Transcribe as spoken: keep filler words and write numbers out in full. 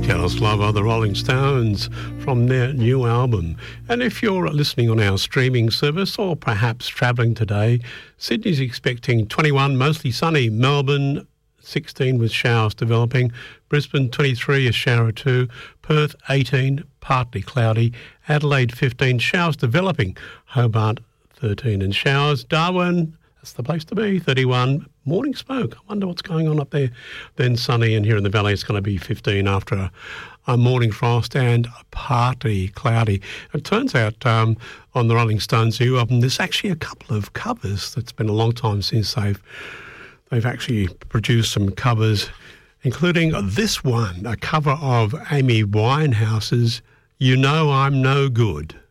Careless Lover, the Rolling Stones, from their new album. And if you're listening on our streaming service or perhaps travelling today, Sydney's expecting twenty-one, mostly sunny. Melbourne, sixteen with showers developing. Brisbane, twenty-three, a shower or two. Perth, eighteen, partly cloudy. Adelaide, fifteen, showers developing. Hobart, thirteen and showers. Darwin, that's the place to be, thirty-one. Morning smoke. I wonder what's going on up there. Then sunny, and here in the valley it's going to be fifteen after a, a morning frost and partly cloudy. It turns out um, on the Rolling Stones new album there's actually a couple of covers. It's been a long time since they've they've actually produced some covers, including this one, a cover of Amy Winehouse's You Know I'm No Good.